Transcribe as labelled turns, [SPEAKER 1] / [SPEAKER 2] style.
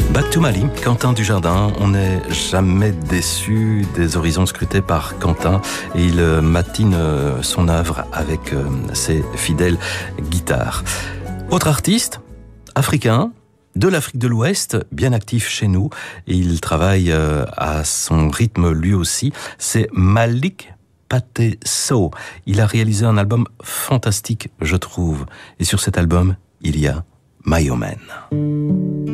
[SPEAKER 1] Back to Mali, Quentin Dujardin. On n'est jamais déçu des horizons scrutés par Quentin et il matine son œuvre avec ses fidèles guitares. Autre artiste, africain, de l'Afrique de l'Ouest, bien actif chez nous, et il travaille à son rythme lui aussi, c'est Malik Pathé Sow. Il a réalisé un album fantastique, je trouve, et sur cet album, il y a My Omen.